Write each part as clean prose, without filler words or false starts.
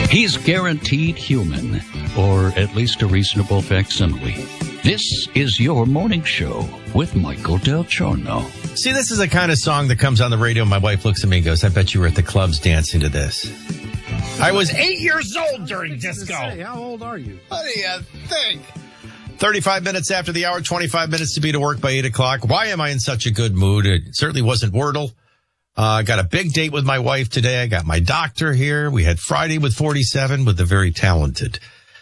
He's guaranteed human, or at least a reasonable facsimile. This is your morning show with Michael Del Giorno. See, this is the kind of song that comes on the radio. My wife looks at me and goes, I bet you were at the clubs dancing to this. I was 8 years old during disco. How old are you? What do you think? 35 minutes after the hour, 25 minutes to be to work by 8 o'clock. Why am I in such a good mood? It certainly wasn't Wordle. I got a big date with my wife today. I got my doctor here. We had Friday with 47 with the very talented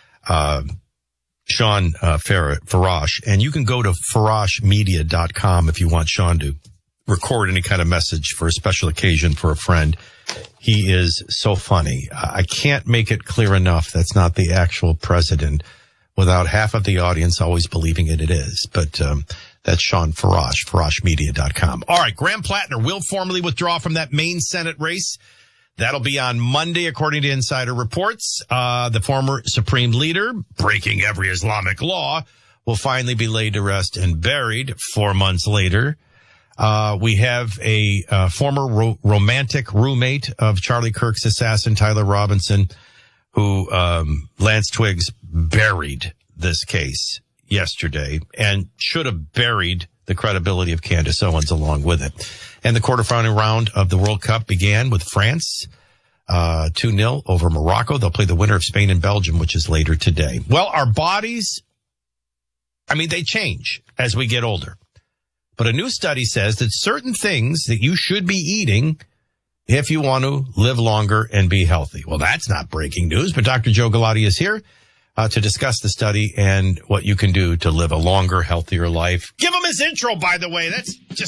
Sean Farash. And you can go to farashmedia.com if you want Sean to record any kind of message for a special occasion for a friend. He is so funny. I can't make it clear enough that's not the actual president without half of the audience always believing it is. But that's Sean Farash, farashmedia.com. All right, Graham Plattner will formally withdraw from that Maine Senate race. That'll be on Monday, according to insider reports. The former supreme leader, breaking every Islamic law, will finally be laid to rest and buried 4 months later. We have a former romantic roommate of Charlie Kirk's assassin, Tyler Robinson, who Lance Twiggs buried this case yesterday and should have buried the credibility of Candace Owens along with it. And the quarterfinal round of the World Cup began with France 2-0 over Morocco. They'll play the winner of Spain and Belgium, which is later today. Well, our bodies, they change as we get older. But a new study says that certain things that you should be eating if you want to live longer and be healthy. Well, that's not breaking news, but Dr. Joe Galati is here to discuss the study and what you can do to live a longer, healthier life. Give him his intro, by the way. That's just